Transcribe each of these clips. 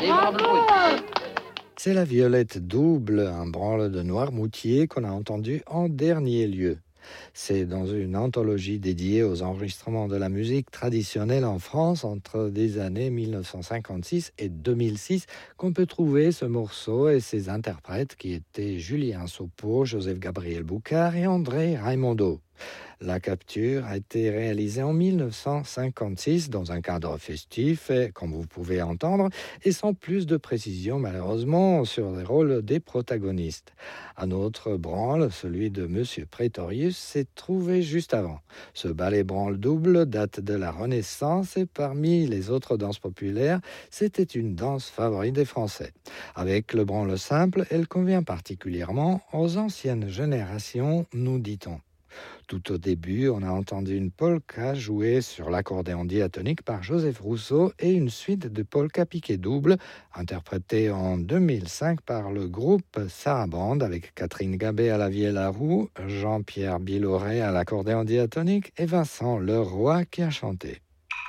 C'est la violette double, un branle de Noirmoutier qu'on a entendu en dernier lieu. C'est dans une anthologie dédiée aux enregistrements de la musique traditionnelle en France entre des années 1956 et 2006 qu'on peut trouver ce morceau et ses interprètes qui étaient Julien Saupeau, Joseph Gabriel Boucard et André Raimondo. La capture a été réalisée en 1956 dans un cadre festif, et, comme vous pouvez entendre, et sans plus de précision malheureusement sur les rôles des protagonistes. Un autre branle, celui de Monsieur Prétorius, s'est trouvé juste avant. Ce ballet branle double date de la Renaissance et parmi les autres danses populaires, c'était une danse favorite des Français. Avec le branle simple, elle convient particulièrement aux anciennes générations, nous dit-on. Tout au début, on a entendu une polka jouée sur l'accordéon diatonique par Joseph Rousseau et une suite de polka piqué double, interprétée en 2005 par le groupe Sarabande avec Catherine Gabet à la vielle à roue, Jean-Pierre Biloret à l'accordéon diatonique et Vincent Leroy qui a chanté.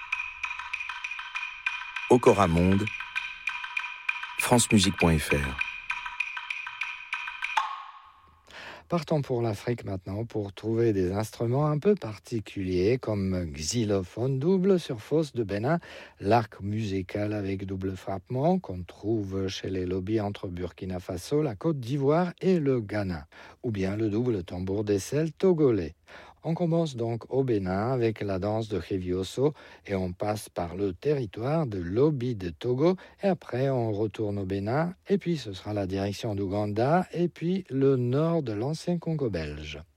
Okora Monde, francemusique.fr. Partons pour l'Afrique maintenant pour trouver des instruments un peu particuliers comme xylophone double sur fosse de Bénin, l'arc musical avec double frappement qu'on trouve chez les lobbies entre Burkina Faso, la Côte d'Ivoire et le Ghana, ou bien le double tambour d'aisselle togolais. On commence donc au Bénin avec la danse de Hevioso et on passe par le territoire de l'Obi de Togo et après on retourne au Bénin et puis ce sera la direction d'Ouganda et puis le nord de l'ancien Congo belge.